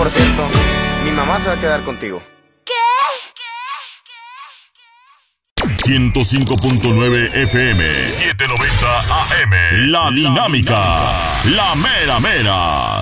por cierto, mi mamá se va a quedar contigo. 105.9 FM, 790 AM. La Dinámica, la mera mera.